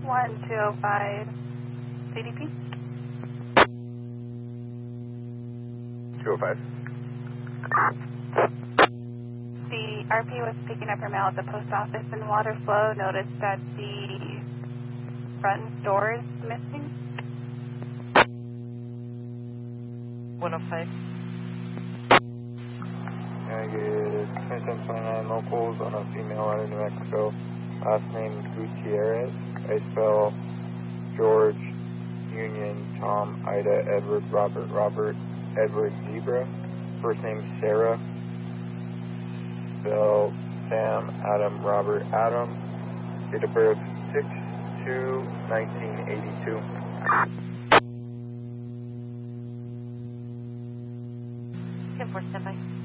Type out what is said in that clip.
1205 CDP. 205. The RP was picking up her mail at the post office in Waterflow. Noticed that the front door is missing. 105. I get 2729 locals on a female out of New Mexico. Last name Gutierrez. I spell George, Union, Tom, Ida, Edward, Robert, Edward, Zebra. First name Sarah. Spell Sam, Adam, Robert, Adam. Date of birth 6/2/1982. 10-4, standby.